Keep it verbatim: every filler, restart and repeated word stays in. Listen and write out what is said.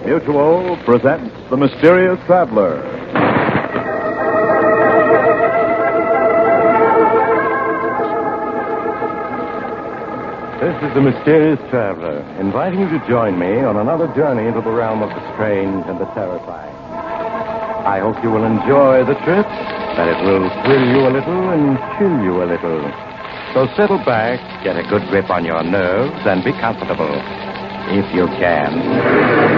Mutual presents The Mysterious Traveler. This is The Mysterious Traveler, inviting you to join me on another journey into the realm of the strange and the terrifying. I hope you will enjoy the trip, that it will thrill you a little and chill you a little. So settle back, get a good grip on your nerves, and be comfortable, if you can.